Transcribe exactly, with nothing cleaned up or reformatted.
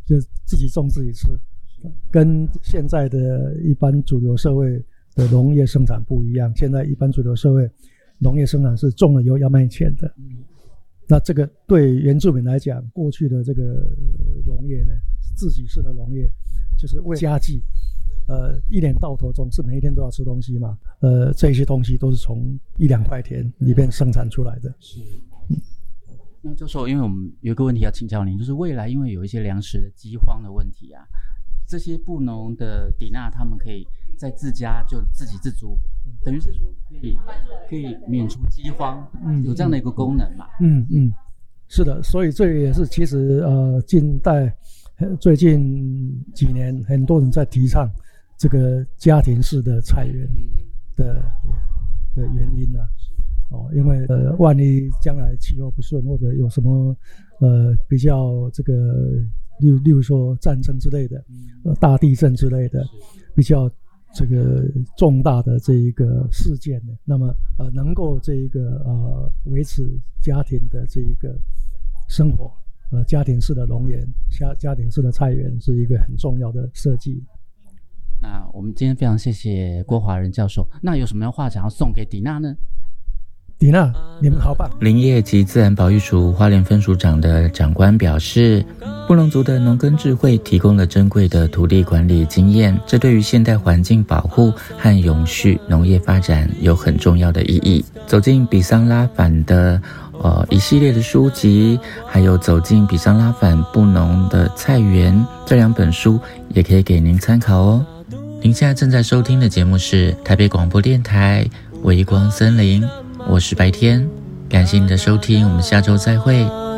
就自己种自己吃，跟现在的一般主流社会的农业生产不一样。现在一般主流社会农业生产是种了以后要卖钱的，那这个对原住民来讲，过去的这个农业呢，自给式的农业，就是为家计，呃，一年到头总是每一天都要吃东西嘛，呃，这些东西都是从一两块田里面生产出来的。 是。那教授，因为我们有一个问题要请教您，就是未来因为有一些粮食的饥荒的问题啊，这些布农的迪纳他们可以在自家就自给自足，等于是说可以可以免除饥荒，嗯，有这样的一个功能嘛？ 嗯嗯，是的，所以这也是其实呃近代最近几年很多人在提倡这个家庭式的菜园的的原因啊。哦，因为呃，万一将来气候不顺，或者有什么呃比较这个，例如例如说战争之类的，呃大地震之类的，比较这个重大的这一个事件呢，那么呃能够这一个呃维持家庭的这一个生活，呃家庭式的农园、家家庭式的菜园是一个很重要的设计。 那我们今天非常谢谢郭华仁教授。那有什么话想要送给迪娜呢？ 迪娜，你们好棒！ 林业及自然保育署花莲分署长的长官表示，布农族的农耕智慧提供了珍贵的土地管理经验，这对于现代环境保护和永续农业发展有很重要的意义。走进比桑拉反的呃一系列的书籍，还有走进比桑拉反布农的菜园，这两本书也可以给您参考哦。您现在正在收听的节目是台北广播电台微光森林，我是白天，感谢你的收听，我们下周再会。